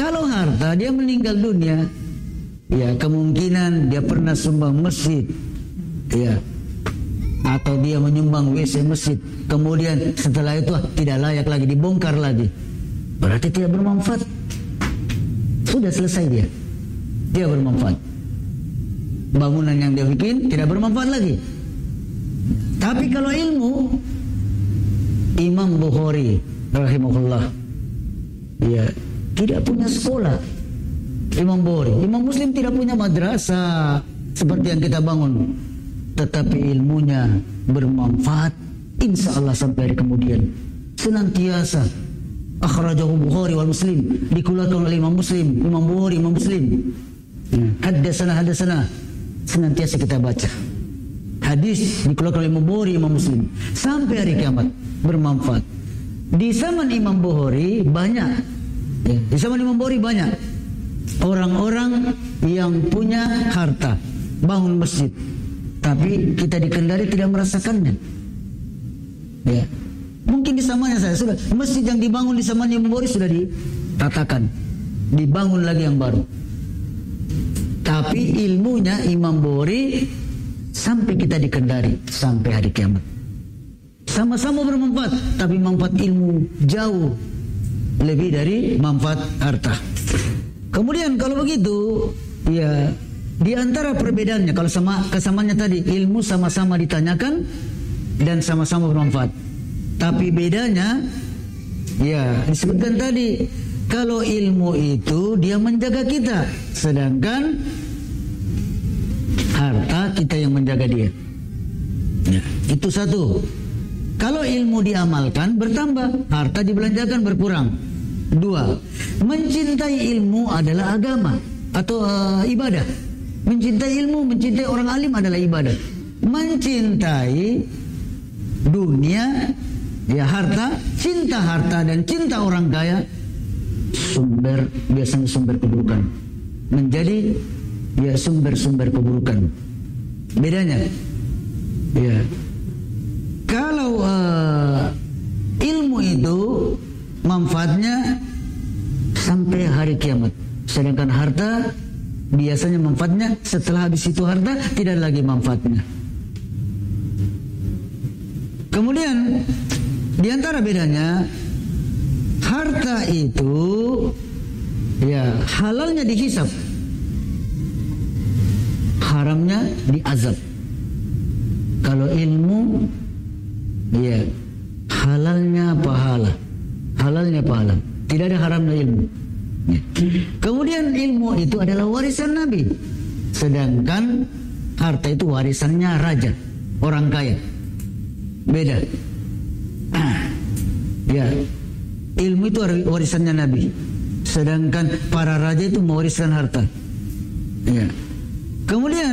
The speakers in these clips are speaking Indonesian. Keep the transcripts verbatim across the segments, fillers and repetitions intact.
Kalau harta, dia meninggal dunia, ya kemungkinan dia pernah sumbang masjid, ya, atau dia menyumbang W C masjid, kemudian setelah itu tidak layak lagi, dibongkar lagi, berarti tidak bermanfaat. Sudah selesai dia, dia bermanfaat. Bangunan yang dia bikin tidak bermanfaat lagi. Tapi kalau ilmu, Imam Bukhari rahimahullah, ya, tidak punya sekolah. Imam Bukhari, Imam Muslim tidak punya madrasah seperti yang kita bangun, tetapi ilmunya bermanfaat, insya Allah sampai hari kemudian. Senantiasa akhrajahu Bukhari wal Muslim, dikeluarkan oleh Imam Muslim, Imam Bukhari, Imam Muslim. Haddatsana haddatsana, senantiasa kita baca. Hadis dikeluarkan oleh Imam Bukhari, Imam Muslim, sampai hari kiamat bermanfaat. Di zaman Imam Bukhari banyak, ya, di zaman Imam Bukhari banyak orang-orang yang punya harta, bangun masjid, tapi kita di Kendari tidak merasakannya. Ya, mungkin di zamannya saya sudah masjid yang dibangun di zamannya Imam Bukhari sudah diratakan, dibangun lagi yang baru. Tapi ilmunya Imam Bukhari sampai kita di Kendari sampai hari kiamat. Sama-sama bermanfaat, tapi manfaat ilmu jauh lebih dari manfaat harta. Kemudian kalau begitu, ya, di antara perbedaannya, kalau sama kesamaannya tadi, ilmu sama-sama ditanyakan dan sama-sama bermanfaat. Tapi bedanya, ya, disebutkan tadi, kalau ilmu itu dia menjaga kita, sedangkan harta kita yang menjaga dia. Ya, itu satu. Kalau ilmu diamalkan bertambah, harta dibelanjakan berkurang. Dua, mencintai ilmu adalah agama atau uh, ibadah. Mencintai ilmu, mencintai orang alim adalah ibadah. Mencintai dunia, ya harta, cinta harta dan cinta orang kaya, sumber biasanya sumber keburukan. Menjadi ya sumber-sumber keburukan. Bedanya, ya. Kalau uh, ilmu itu manfaatnya sampai hari kiamat, sedangkan harta biasanya manfaatnya setelah habis itu harta tidak lagi manfaatnya. Kemudian di antara bedanya, harta itu ya halalnya dihisab, haramnya diazab. Kalau ilmu, ya, halalnya pahala, halalnya pahala, tidak ada haramnya ilmu. Ya. Kemudian ilmu itu adalah warisan Nabi, sedangkan harta itu warisannya raja, orang kaya. Beda. Ya, ilmu itu warisannya Nabi, sedangkan para raja itu mewariskan harta. Ya. Kemudian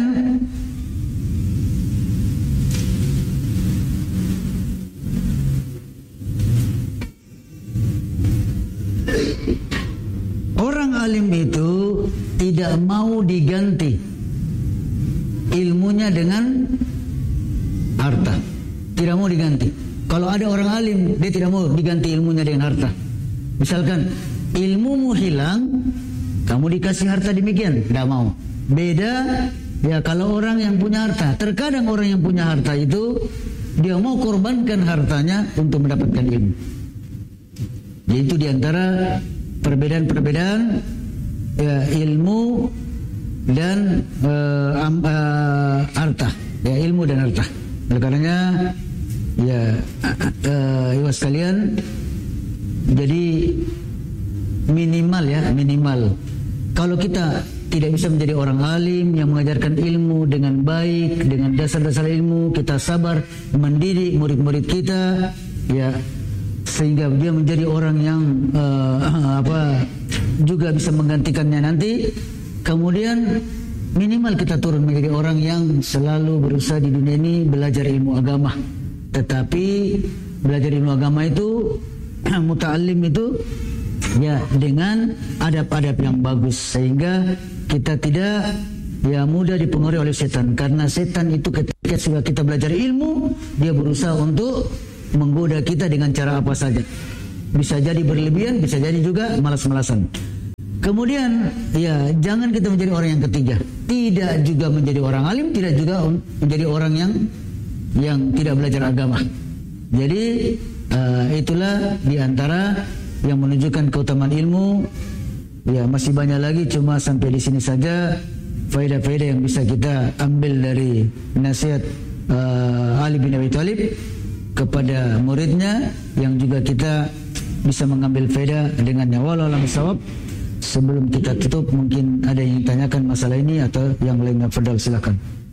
orang alim itu tidak mau diganti ilmunya dengan harta. Tidak mau diganti. Kalau ada orang alim, dia tidak mau diganti ilmunya dengan harta. Misalkan ilmumu hilang, kamu dikasih harta demikian, tidak mau. Beda ya kalau orang yang punya harta. Terkadang orang yang punya harta itu dia mau korbankan hartanya untuk mendapatkan ilmu. Yaitu diantara perbedaan-perbedaan ya, ilmu dan uh, um, uh, harta, ya, ilmu dan harta. Oleh karenanya, ya, uh, ibu sekalian, jadi minimal ya, minimal. Kalau kita tidak bisa menjadi orang alim yang mengajarkan ilmu dengan baik, dengan dasar-dasar ilmu, kita sabar mendidik murid-murid kita, ya, sehingga dia menjadi orang yang uh, apa juga bisa menggantikannya nanti. Kemudian minimal kita turun menjadi orang yang selalu berusaha di dunia ini belajar ilmu agama. Tetapi belajar ilmu agama itu muta'allim itu ya dengan adab-adab yang bagus, sehingga kita tidak ya mudah dipengaruhi oleh setan. Karena setan itu ketika sudah kita belajar ilmu, dia berusaha untuk menggoda kita dengan cara apa saja. Bisa jadi berlebihan, bisa jadi juga malas-malasan. Kemudian ya jangan kita menjadi orang yang ketiga, tidak juga menjadi orang alim, tidak juga menjadi orang yang yang tidak belajar agama. Jadi uh, itulah diantara yang menunjukkan keutamaan ilmu. Ya masih banyak lagi, cuma sampai di sini saja faedah-faedah yang bisa kita ambil dari nasihat uh, Ali bin Abi Thalib kepada muridnya, yang juga kita bisa mengambil faedah dengannya. Wallahu a'lam bishawab. Sebelum kita tutup, mungkin ada yang tanyakan masalah ini atau yang lainnya. Fadhal, silakan.